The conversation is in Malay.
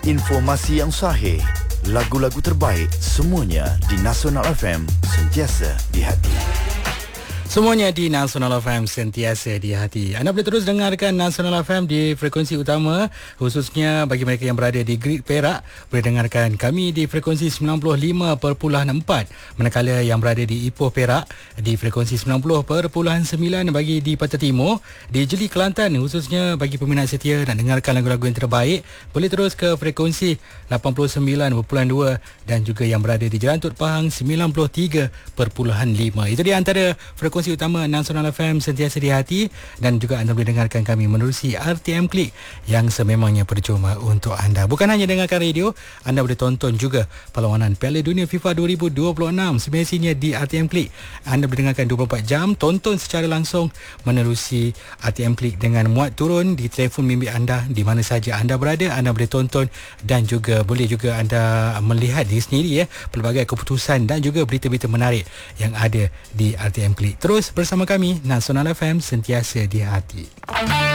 Informasi yang sahih, lagu-lagu terbaik, semuanya di Nasional FM, sentiasa di hati. Semuanya di Nasional FM, sentiasa di hati. Anda boleh terus dengarkan Nasional FM di frekuensi utama, khususnya bagi mereka yang berada di Grid Perak, boleh dengarkan kami di frekuensi 95.4, manakala yang berada di Ipoh Perak di frekuensi 90.9 bagi di Pantai Timur. Di Jeli Kelantan, khususnya bagi peminat setia nak dengarkan lagu-lagu yang terbaik, boleh terus ke frekuensi 89.2 dan juga yang berada di Jerantut Pahang 93.5. Itu di antara frekuensi utama Nasional FM, sentiasa di hati, dan juga anda boleh dengarkan kami menerusi RTM Klik yang sememangnya percuma untuk anda. Bukan hanya dengarkan radio, anda boleh tonton juga perlawanan Piala Dunia FIFA 2026 semestinya di RTM Klik. Anda boleh dengarkan 24 jam, tonton secara langsung menerusi RTM Klik dengan muat turun di telefon bimbit anda di mana saja anda berada. Anda boleh tonton dan juga boleh juga anda melihat diri sendiri pelbagai keputusan dan juga berita-berita menarik yang ada di RTM Klik. Terus bersama kami, Nasional FM, sentiasa di hati.